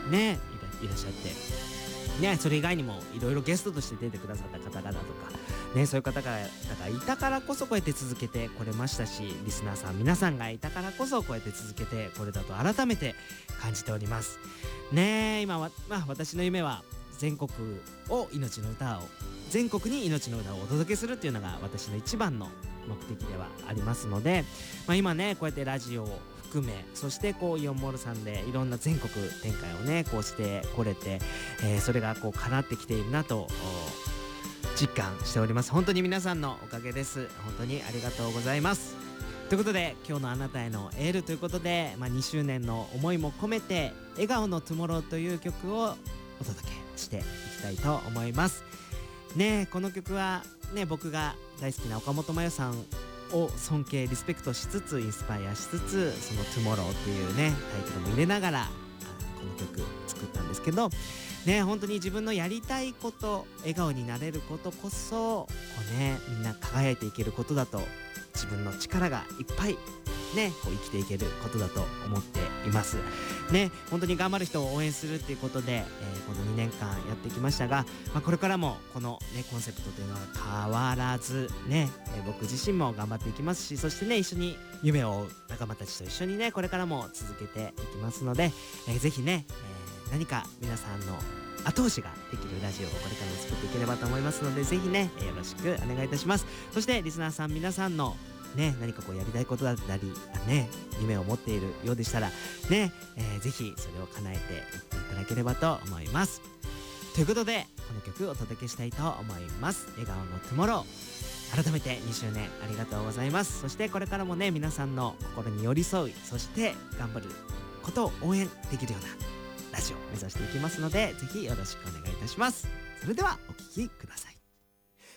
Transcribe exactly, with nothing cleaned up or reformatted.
ねいら、いらっしゃってね、それ以外にもいろいろゲストとして出てくださった方々とかね、そういう方々がいたからこそこうやって続けてこれましたし、リスナーさん皆さんがいたからこそこうやって続けてこれだと改めて感じておりますね。今は、まあ、私の夢は全国を命の歌を全国に命の歌をお届けするっていうのが私の一番の目的ではありますので、まあ、今ねこうやってラジオを含め、そしてこうイオンモールさんでいろんな全国展開をねこうしてこれて、えー、それがこう叶ってきているなと実感しております。本当に皆さんのおかげです。本当にありがとうございます。ということで今日のあなたへのエールということで、まあ、にしゅうねんの思いも込めて笑顔のトゥモローという曲をお届けしていきたいと思いますね。この曲はね僕が大好きな岡本真代さんを尊敬リスペクトしつつインスパイアしつつ、その Tomorrow っていうねタイトルも入れながらこの曲作ったんですけどね、本当に自分のやりたいこと、笑顔になれることこそこうねみんな輝いていけることだと、自分の力がいっぱいねこう生きていけることだと思っていますね。本当に頑張る人を応援するっていうことで、えー、このにねんかんやってきましたが、まあ、これからもこのねコンセプトというのは変わらずね、えー、僕自身も頑張っていきますし、そしてね一緒に夢を追う仲間たちと一緒にねこれからも続けていきますので、えー、ぜひね、えー、何か皆さんの後押しができるラジオをこれからも作っていければと思いますので、ぜひねよろしくお願いいたします。そしてリスナーさん皆さんのね、何かこうやりたいことだったりね夢を持っているようでしたらね、えー、ぜひそれを叶えていっていただければと思います。ということでこの曲をお届けしたいと思います。笑顔のトゥモロー、改めてにしゅうねんありがとうございます。そしてこれからもね皆さんの心に寄り添い、そして頑張ることを応援できるようなラジオを目指していきますので、ぜひよろしくお願いいたします。それではお聴きください。